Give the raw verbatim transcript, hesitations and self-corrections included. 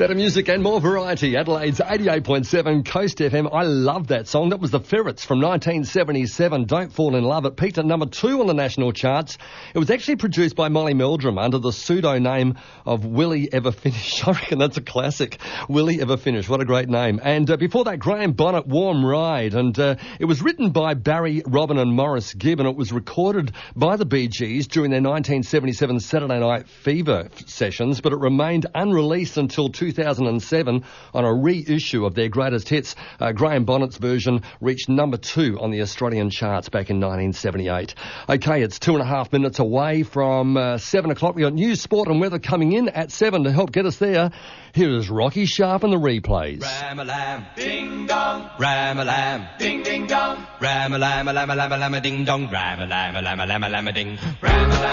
Better music and more variety. Adelaide's eighty-eight point seven Coast F M. I love that song. That was the Ferrets from nineteen seventy-seven. Don't Fall in Love. It peaked at number two on the national charts. It was actually produced by Molly Meldrum under the pseudo name of Willie Ever Finish. I reckon that's a classic. Willie Ever Finish. What a great name. And uh, before that, Graham Bonnet, Warm Ride. And uh, it was written by Barry, Robin and Morris Gibb, and it was recorded by the Bee Gees during their nineteen seventy-seven Saturday Night Fever sessions, but it remained unreleased until two thousand seven on a reissue of their greatest hits. Uh, Graham Bonnet's version reached number two on the Australian charts back in nineteen seventy-eight. Okay, it's two and a half minutes away from uh, seven o'clock. We got news, sport and weather coming in at seven to help get us there. Here is Rocky Sharp and the replays. Ram-a-lam, ding-dong, ram-a-lam, ding-ding-dong, ram-a-lam-a-lam-a-lam-a-lam-a-ding-dong, ram-a-lam-a-lam-a-lam-a-lam-a-ding, ram-a-lam.